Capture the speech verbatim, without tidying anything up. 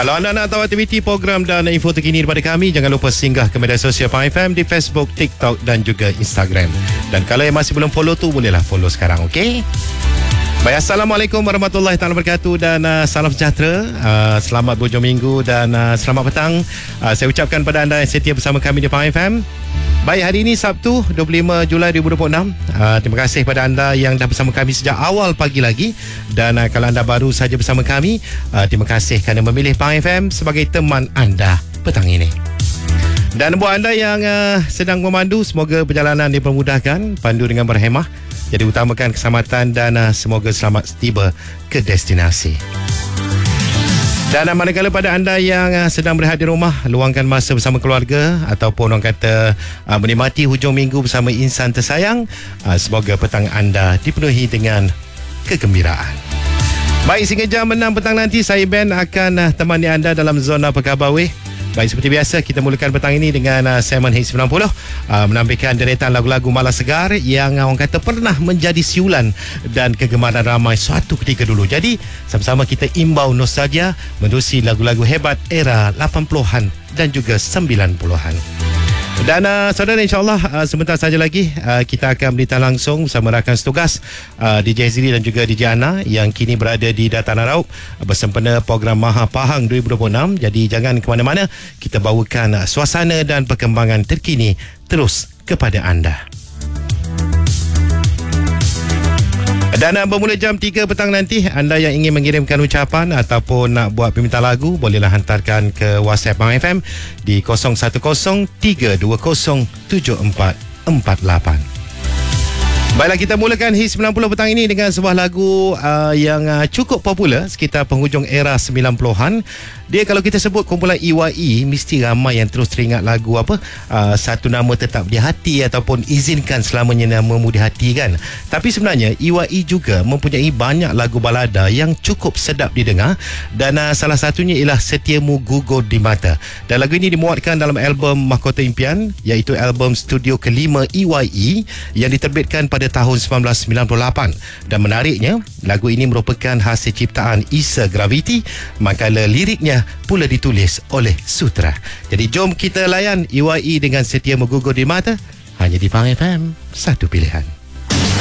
Kalau anda nak tahu aktiviti, program dan info terkini daripada kami, jangan lupa singgah ke media sosial Pang F M di Facebook, TikTok dan juga Instagram. Dan kalau yang masih belum follow tu, bolehlah follow sekarang, okey? Baik, Assalamualaikum warahmatullahi taala wabarakatuh dan uh, salam sejahtera. Uh, selamat berhujung minggu dan uh, selamat petang. Uh, saya ucapkan pada anda yang setia bersama kami di Pang F M. Baik, hari ini Sabtu dua puluh lima Julai dua ribu dua puluh enam. Uh, terima kasih kepada anda yang dah bersama kami sejak awal pagi lagi. Dan uh, kalau anda baru saja bersama kami, uh, terima kasih kerana memilih Pang F M sebagai teman anda petang ini. Dan buat anda yang uh, sedang memandu, semoga perjalanan dipermudahkan, pandu dengan berhemah. Jadi utamakan keselamatan dan uh, semoga selamat tiba ke destinasi. Dan uh, manakala pada anda yang uh, sedang berehat di rumah, luangkan masa bersama keluarga ataupun orang kata uh, menikmati hujung minggu bersama insan tersayang, uh, semoga petang anda dipenuhi dengan kegembiraan. Baik, sehingga jam enam petang nanti, saya Ben akan uh, temani anda dalam zona Perkhabar Weh. Baik, seperti biasa kita mulakan petang ini dengan uh, segmen Hit sembilan puluh, uh, menampilkan deretan lagu-lagu malas segar yang uh, orang kata pernah menjadi siulan dan kegemaran ramai suatu ketika dulu. Jadi sama-sama kita imbau nostalgia menerusi lagu-lagu hebat era lapan puluhan dan juga sembilan puluhan. Dan uh, saudara, insyaAllah uh, sebentar saja lagi uh, kita akan berita langsung bersama rakan setugas uh, D J Ziri dan juga D J Ana yang kini berada di Dataran Raub uh, bersempena program Maha Pahang dua ribu dua puluh enam. Jadi jangan ke mana-mana, kita bawakan uh, suasana dan perkembangan terkini terus kepada anda. Dan uh, bermula jam tiga petang nanti, anda yang ingin mengirimkan ucapan ataupun nak buat permintaan lagu, bolehlah hantarkan ke WhatsApp Pang F M di kosong satu kosong tiga dua kosong tujuh empat empat lapan. Baiklah, kita mulakan Hit sembilan puluh petang ini dengan sebuah lagu uh, yang uh, cukup popular sekitar penghujung era sembilan puluhan. Dia kalau kita sebut kumpulan E Y E, mesti ramai yang terus teringat lagu apa, uh, Satu Nama Tetap di Hati ataupun Izinkan Selamanya Namamu di Hati, kan. Tapi sebenarnya E Y E juga mempunyai banyak lagu balada yang cukup sedap didengar. Dan uh, salah satunya ialah Setiamu Gugur di Mata. Dan lagu ini dimuatkan dalam album Mahkota Impian, iaitu album studio kelima E Y E yang diterbitkan pada tahun sembilan belas sembilan puluh lapan. Dan menariknya, lagu ini merupakan hasil ciptaan Isa Gravity, manakala liriknya pula ditulis oleh Sutra. Jadi jom kita layan E Y E dengan Setia Menggugur di Mata, hanya di Pang F M, satu pilihan.